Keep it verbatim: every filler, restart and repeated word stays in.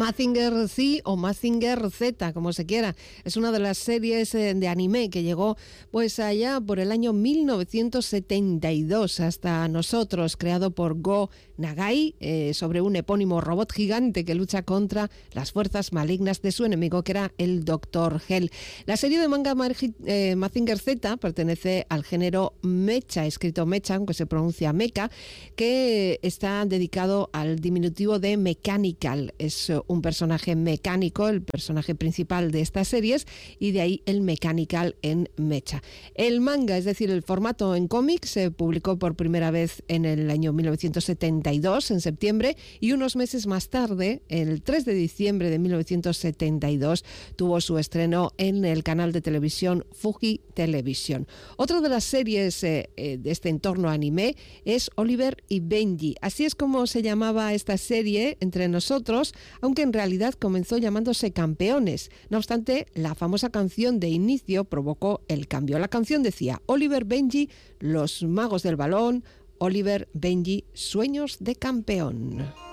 Mazinger Z o Mazinger Z, como se quiera. Es una de las series de anime que llegó pues allá por el año mil novecientos setenta y dos hasta nosotros, creado por Go Nagai, eh, sobre un epónimo robot gigante que lucha contra las fuerzas malignas de su enemigo, que era el Doctor Hell. La serie de manga eh, Mazinger Z pertenece al género mecha, escrito mecha, aunque se pronuncia mecha, que está dedicado al diminutivo de mechanical. Es un personaje mecánico, el personaje principal de estas series, y de ahí el mechanical en mecha. El manga, es decir, el formato en cómic, se publicó por primera vez en el año mil novecientos setenta y dos, en septiembre, y unos meses más tarde, el tres de diciembre de mil novecientos setenta y dos, tuvo su estreno en el canal de televisión Fuji Televisión. Otra de las series eh, eh, de este entorno anime es Oliver y Benji. Así es como se llamaba esta serie entre nosotros, aunque en realidad comenzó llamándose Campeones. No obstante, la famosa canción de inicio provocó el cambio. La canción decía: Oliver, Benji, los magos del balón, Oliver, Benji, sueños de campeón.